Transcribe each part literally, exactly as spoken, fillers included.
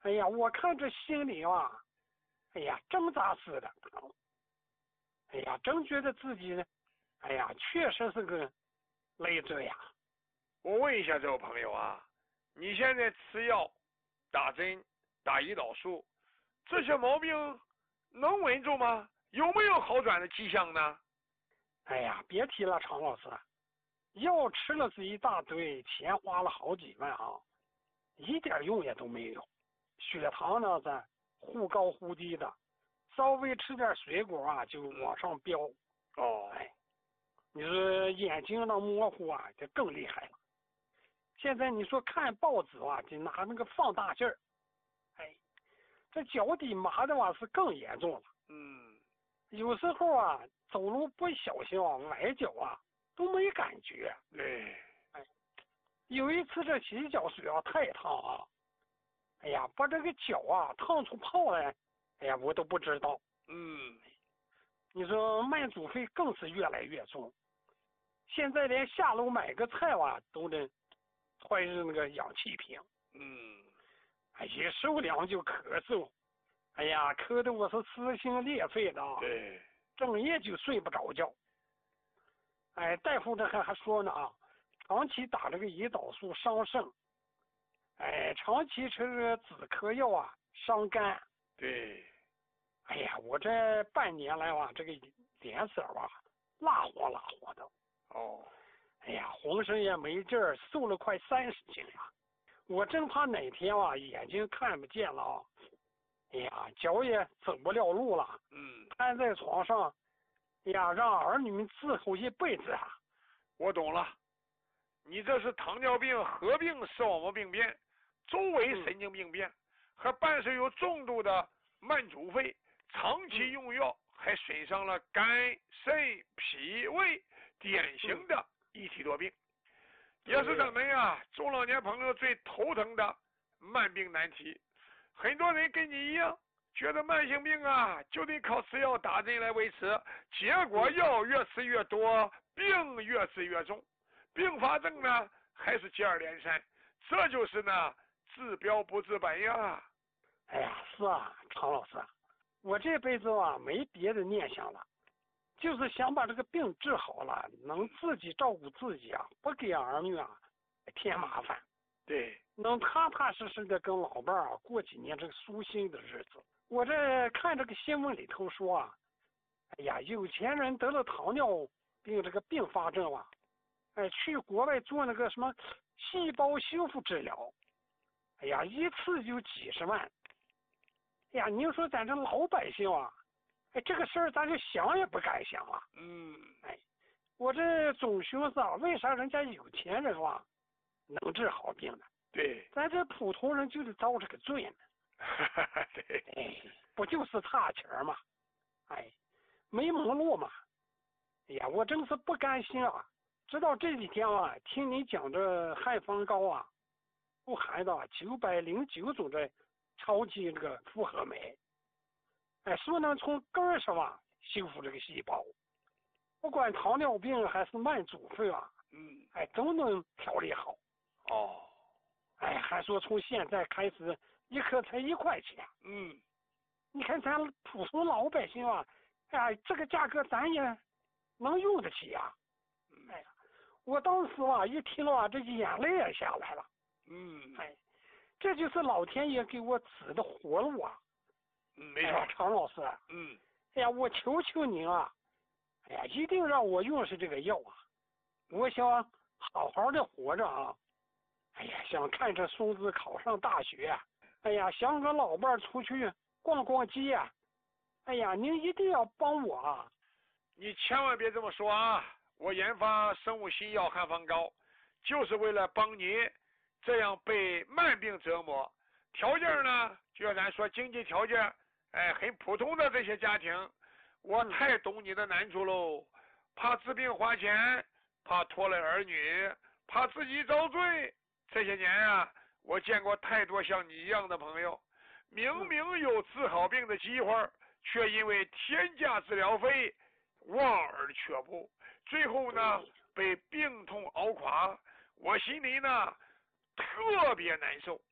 哎呀，我看这心里啊，哎呀，挣扎似的。哎呀，真觉得自己，哎呀，确实是个累赘呀。 我问一下这位朋友啊，你现在吃药、打针、打胰岛素，这些毛病能稳住吗？有没有好转的迹象呢？ 哎呀，别提了，常老师，药吃了是一大堆，钱花了好几万啊，一点用也都没有。血糖呢在忽高忽低的，稍微吃点水果啊就往上飙。 哦， 哎，你说眼睛呢模糊啊，就更厉害了。现在你说看报纸啊，就拿那个放大镜儿，哎，这脚底麻的话是更严重了。 嗯， 有时候啊，走路不小心啊，崴脚啊，都没感觉。 对， 哎，有一次这洗脚水啊太烫啊，哎呀，把这个脚啊烫出泡来，哎呀，我都不知道。 嗯， 你说慢阻肺更是越来越重，现在连下楼买个菜啊都得怀着那个氧气瓶。 嗯， 哎，一受凉就咳嗽，哎呀，咳得我是撕心裂肺的啊， 对， 整夜就睡不着觉。哎，大夫这还还说呢啊，长期打这个胰岛素伤肾，哎，长期吃这个止咳药啊伤肝。 对， 哎呀，我这半年来哇，这个脸色哇蜡黄蜡黄的。 哦， 哎呀，浑身也没劲儿，瘦了快三十斤呀！我真怕哪天啊眼睛看不见了啊，哎呀，脚也走不了路了， 嗯， 瘫在床上，哎呀，让儿女伺候一辈子啊！ 我懂了，你这是糖尿病合并视网膜病变、周围神经病变，还伴随有重度的慢阻肺，长期用药还损伤了肝、肾、脾胃，典型的一体多病，也是咱们呀中老年朋友最头疼的慢病难题。很多人跟你一样，觉得慢性病啊就得靠吃药打针来维持，结果药越吃越多，病越治越重，并发症呢还是接二连三，这就是呢治标不治本呀。 哎呀，是啊，常老师，我这辈子啊没别的念想了，就是想把这个病治好了，能自己照顾自己啊，不给儿女啊添麻烦。 对， 能踏踏实实的跟老伴儿啊过几年这个舒心的日子。我这看这个新闻里头说啊，哎呀，有钱人得了糖尿病这个并发症啊，哎，去国外做那个什么细胞修复治疗，哎呀，一次就几十万。哎呀，您说咱这老百姓啊，哎，这个事儿咱就想也不敢想啊。 嗯， 哎，我这总寻思啊，为啥人家有钱人啊能治好病呢？ 对， 咱这普通人就得遭这个罪呢。 对， 哎，不就是差钱嘛？哎，没门路嘛。哎呀，我真是不甘心啊！直到这几天啊，听你讲这汉方膏啊，富含的九百零九种的超级这个复合酶，哎，说能从根儿上啊修复这个细胞，不管糖尿病还是慢阻肺啊， 嗯， 哎，都能调理好。 哦， 哎，还说从现在开始一颗才一块钱。 嗯， 你看咱普通老百姓啊，哎，这个价格咱也能用得起呀、 嗯， 哎呀，我当时啊一听啊，这眼泪也下来了。 嗯， 哎，这就是老天爷给我指的活路啊！ 嗯，没哎呀， 错， 常老师， 嗯， 哎呀，我求求您啊，哎呀，一定让我用上这个药啊！我想好好的活着啊！哎呀，想看着孙子考上大学，哎呀，想跟老伴儿出去逛逛街，哎呀，您一定要帮我啊！ 你千万别这么说啊！我研发生物新药汉方膏，就是为了帮你这样被慢病折磨，条件呢，就像咱说经济条件，哎，很普通的这些家庭，我太懂你的难处喽。怕治病花钱，怕拖累儿女，怕自己遭罪。这些年啊，我见过太多像你一样的朋友，明明有治好病的机会，却因为天价治疗费望而却步，最后呢被病痛熬垮。我心里呢特别难受，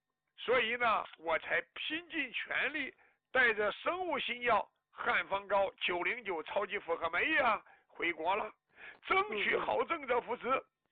所以呢，我才拼尽全力带着生物新药汉方膏九零九超级复合酶呀回国了，争取好政者扶持。